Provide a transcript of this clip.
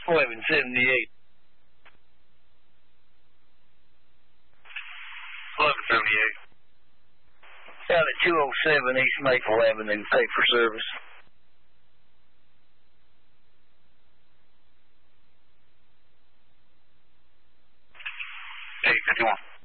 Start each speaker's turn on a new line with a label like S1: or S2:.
S1: 1178.
S2: 1178.
S1: Out at 207 East Maple Avenue, pay for service.
S2: 851.